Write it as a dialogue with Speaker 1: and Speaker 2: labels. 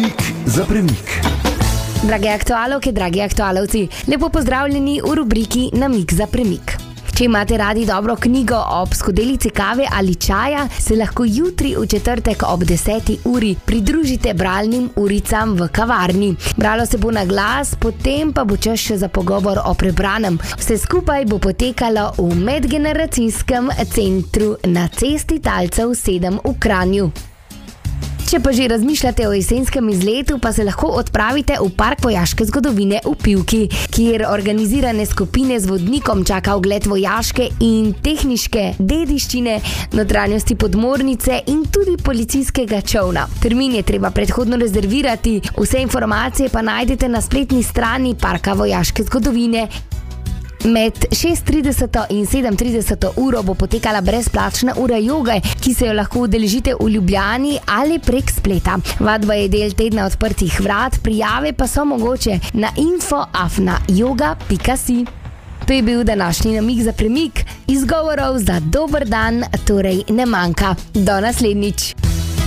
Speaker 1: Namig za premik.
Speaker 2: Drage aktualke, dragi aktualovci, lepo pozdravljeni v rubriki Namig za premik. Če imate radi dobro knjigo ob skodelici kave ali čaja, se lahko jutri v četrtek ob 10. uri pridružite bralnim uricam v kavarni. Bralo se bo na glas, potem pa bo čas še za pogovor o prebranem. Vse skupaj bo potekalo v medgeneracijskem centru na Cesti Talcev 7 v Kranju. Če pa že razmišljate o jesenskem izletu, pa se lahko odpravite v Park vojaške zgodovine v Pivki, kjer organizirane skupine z vodnikom čaka ogled vojaške in tehniške dediščine, notranjosti podmornice in tudi policijskega čolna. Termin je treba predhodno rezervirati, vse informacije pa najdete na spletni strani Parka vojaške zgodovine. Med 6:30 in 7:30 uro bo potekala brezplačna ura joge, ki se jo lahko udeležite v Ljubljani ali prek spleta. Vadba je del tedna odprtih vrat, prijave pa so mogoče na info@yoga.si. To je bil današnji namig za premik, izgovorov za dober dan torej ne manjka. Do naslednjič.